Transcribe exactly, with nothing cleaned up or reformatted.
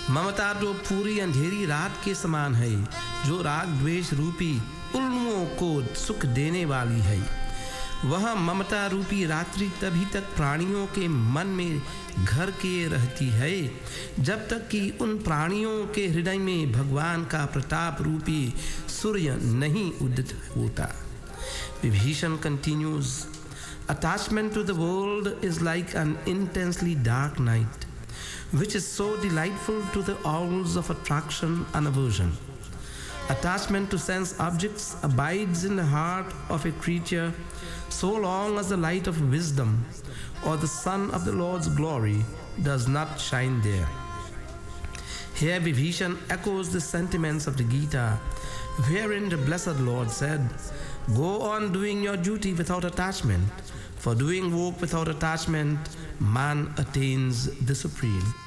ममता तो पूरी अंधेरी रात के समान है, जो राग द्वेष रूपी उल्लुओं को सुख देने वाली है। वह ममता रूपी रात्रि तभी तक प्राणियों के मन में घर किए रहती है, जब तक कि उन प्राणियों के हृदय में भगवान का प्रताप रूपी सूर्य नहीं उदित होता। Vibhishan continues, attachment to the world is like an intensely dark night, which is so delightful to the owls of attraction and aversion. Attachment to sense objects abides in the heart of a creature so long as the light of wisdom or the sun of the Lord's glory does not shine there. Here Vibhishan echoes the sentiments of the Gita, wherein the blessed Lord said, "Go on doing your duty without attachment, for doing work without attachment, man attains the supreme."